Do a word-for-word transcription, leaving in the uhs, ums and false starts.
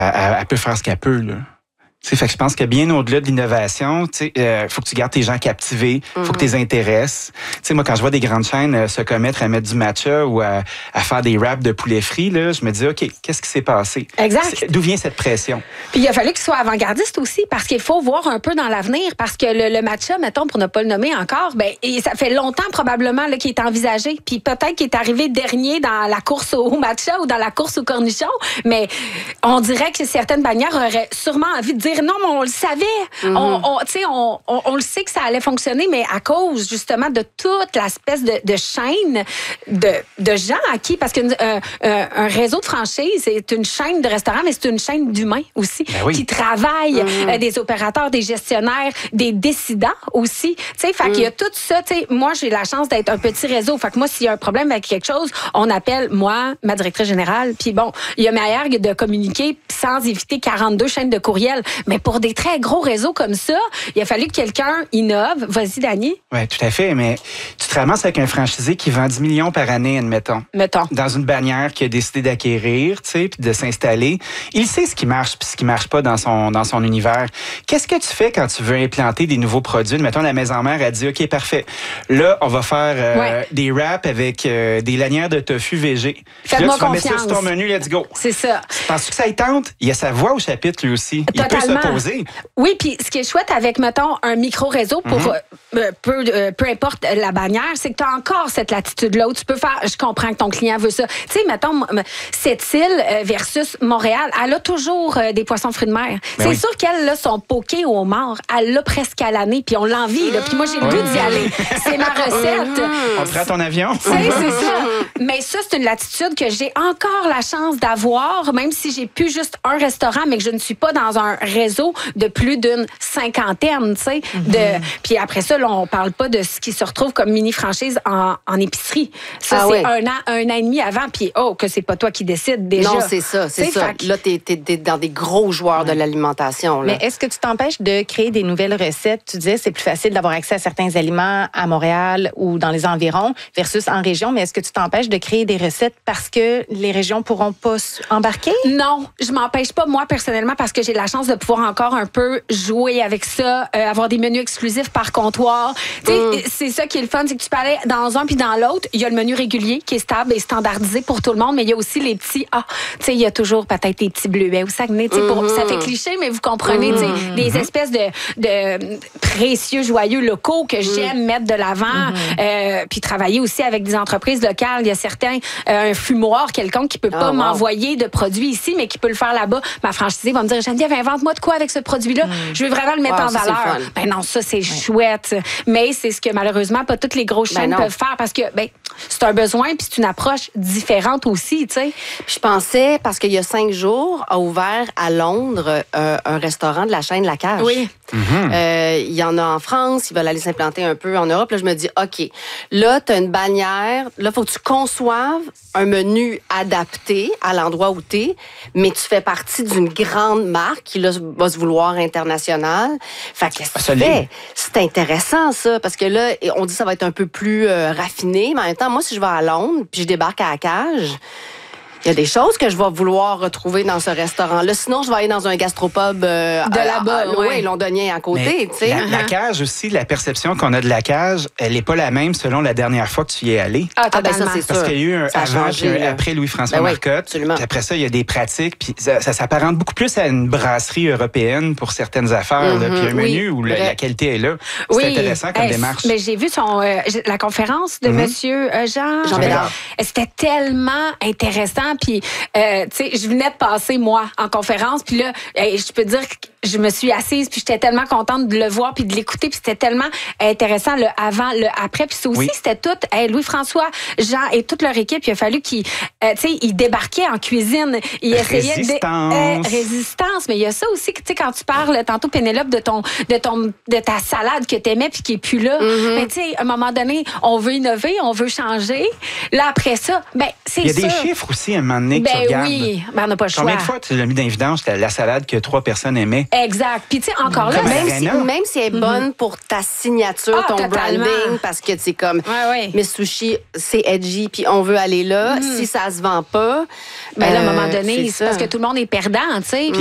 elle, elle peut faire ce qu'elle peut, là. T'sais, fait que je pense que bien au-delà de l'innovation, il euh, faut que tu gardes tes gens captivés, il faut mm-hmm. que tu les intéresses. T'sais, moi, quand je vois des grandes chaînes euh, se commettre à mettre du matcha ou à, à faire des wraps de poulet frit, là, je me dis, OK, qu'est-ce qui s'est passé? Exact. D'où vient cette pression? Puis il a fallu qu'il soit avant-gardiste aussi, parce qu'il faut voir un peu dans l'avenir, parce que le, le matcha, mettons, pour ne pas le nommer encore, ben, et ça fait longtemps probablement là, qu'il est envisagé. Puis peut-être qu'il est arrivé dernier dans la course au matcha ou dans la course au cornichon, mais on dirait que certaines bannières auraient sûrement envie de dire non, mais on le savait. Mm-hmm. On, on, on, on, on le sait que ça allait fonctionner, mais à cause justement de toute l'espèce de, de chaîne de, de gens à qui, parce qu'un euh, euh, un réseau de franchise, c'est une chaîne de restaurants, mais c'est une chaîne d'humains aussi, ben oui. qui travaillent, mm-hmm. euh, des opérateurs, des gestionnaires, des décidants aussi. Fait mm. qu'il y a tout ça. T'sais, moi, j'ai la chance d'être un petit réseau. Fait que moi, s'il y a un problème avec quelque chose, on appelle moi, ma directrice générale, puis bon, il y a meilleur de communiquer sans éviter quarante-deux chaînes de courriel. Mais pour des très gros réseaux comme ça, il a fallu que quelqu'un innove. Vas-y, Dany. Oui, tout à fait. Mais tu te ramasses avec un franchisé qui vend dix millions par année, admettons. Mettons. Dans une bannière qu'il a décidé d'acquérir, tu sais, puis de s'installer. Il sait ce qui marche puis ce qui marche pas dans son, dans son univers. Qu'est-ce que tu fais quand tu veux implanter des nouveaux produits? Mettons, la maison mère a dit, OK, parfait. Là, on va faire euh, ouais. des wraps avec euh, des lanières de tofu végé. Faites-moi là, tu vas confiance. mettre ça sur ton menu, let's go. C'est ça. Penses-tu que ça y tente? Il y a sa voix au chapitre, lui aussi. Totalement. Il peut s'opposer. Oui, puis ce qui est chouette avec, mettons, un micro-réseau pour mm-hmm. euh, peu, euh, peu importe la bannière, c'est que tu as encore cette latitude-là où tu peux faire, je comprends que ton client veut ça. Tu sais, mettons, cette île versus Montréal, elle a toujours euh, des poissons fruits de mer. Ben c'est oui. sûr qu'elle, là, son poké au homard, elle l'a presque à l'année, puis on l'envie, puis moi, j'ai le goût d'y aller. C'est ma recette. On prend ton avion. C'est, c'est ça. Mais ça, c'est une latitude que j'ai encore la chance d'avoir, même si j'ai plus juste un restaurant, mais que je ne suis pas dans un réseau de plus d'une cinquantaine, tu sais. Mm-hmm. De... Puis après ça, là, on parle pas de ce qui se retrouve comme mini-franchise en, en épicerie. Ça, ah, c'est oui. un an, un an et demi avant, puis oh, que c'est pas toi qui décides déjà. Non, c'est ça, c'est t'sais, ça. Que... Là, t'es, t'es, t'es dans des gros joueurs ouais. de l'alimentation. Là. Mais est-ce que tu t'empêches de créer des nouvelles recettes? Tu disais, c'est plus facile d'avoir accès à certains aliments à Montréal ou dans les environs versus en région, mais est-ce que tu t'empêches de créer des recettes parce que les régions pourront pas embarquer? Non, je m'empêche pas, moi, personnellement, parce que j'ai la chance de pouvoir encore un peu jouer avec ça, euh, avoir des menus exclusifs par comptoir. Mm. C'est ça qui est le fun, c'est que tu peux aller dans un puis dans l'autre. Il y a le menu régulier qui est stable et standardisé pour tout le monde, mais il y a aussi les petits... Ah, tu sais, il y a toujours peut-être des petits bleuets au Saguenay. Mm-hmm. Pour, ça fait cliché, mais vous comprenez, mm-hmm. des espèces de, de précieux, joyeux locaux que j'aime mm. mettre de l'avant. Mm-hmm. Euh, puis travailler aussi avec des entreprises locales. Il y a certains, euh, un fumoir quelconque qui peut pas oh, wow. m'envoyer de produits ici, mais qui peut le faire là-bas. Ma franchisée va me dire, Geneviève, invente-moi de quoi avec ce produit-là. Mm. Je veux vraiment le mettre wow, en ça, valeur. Ben non, ça, c'est ouais. chouette. Mais c'est ce que malheureusement, pas toutes les grosses chaînes ben peuvent faire parce que ben, c'est un besoin puis c'est une approche différente aussi, tu sais. Je pensais, parce qu'il y a cinq jours, a ouvert à Londres euh, un restaurant de la chaîne La Cage. Oui. Mm-hmm. Euh, il y en a en France, ils veulent aller s'implanter un peu en Europe. Là, je me dis, OK, là, tu as une bannière. Là, il faut que tu conçoives un menu adapté à l'endroit où tu es, mais tu fais partie d'une grande marque qui là, va se vouloir internationale. Fait que qu'est-ce que tu fais? C'est intéressant, ça, parce que là, on dit que ça va être un peu plus euh, raffiné, mais en même temps, moi, si je vais à Londres puis je débarque à La Cage... Il y a des choses que je vais vouloir retrouver dans ce restaurant-là. Sinon, je vais aller dans un gastropub euh, de là-bas, oui, ouais. londonien à côté. Tu sais. La, la Cage aussi, la perception qu'on a de La Cage, elle n'est pas la même selon la dernière fois que tu y es allé. Ah, ah ben ça, c'est Parce sûr. qu'il y a eu un ça avant changé, puis un après Louis-François ben Marcotte. Oui, puis après ça, il y a des pratiques. Puis ça, ça s'apparente beaucoup plus à une brasserie européenne pour certaines affaires. Mm-hmm. Là, puis un menu oui, où le, la qualité est là. C'est oui. intéressant comme hey, démarche. Mais j'ai vu son, euh, la conférence de mm-hmm. Monsieur euh, Jean. Jean Bédard. C'était tellement intéressant. Puis... Euh, Euh, tu sais, je venais de passer, moi, en conférence, puis là, hey, je peux dire que je me suis assise, puis j'étais tellement contente de le voir, puis de l'écouter, puis c'était tellement intéressant, le avant, le après, puis ça aussi, oui. c'était tout, hey, Louis-François, Jean et toute leur équipe, il a fallu qu'ils, euh, tu sais, ils débarquaient en cuisine, ils essayaient résistance. de... Euh, résistance, mais il y a ça aussi, tu sais, quand tu parles, tantôt, Pénélope, de ton, de ton, de ta salade que t'aimais, puis qui est plus là, mm-hmm. ben, tu sais, à un moment donné, on veut innover, on veut changer, là, après ça, ben, c'est sûr. Il y a des chiffres aussi, à un moment donné, que ben, tu regardes. Oui, ben on n'a pas le choix. Combien de fois tu l'as mis dans l'évidence, la salade que trois personnes aimaient? Exact. Puis, tu sais, encore là, Comme Même Arena. si, même si elle est bonne pour ta signature, Ah, ton totalement. branding, parce que c'est comme Ouais, ouais. Miss Sushi, c'est edgy, puis on veut aller là. Si ça se vend pas, ben là, à un euh, moment donné, c'est c'est ça. parce que tout le monde est perdant, tu sais.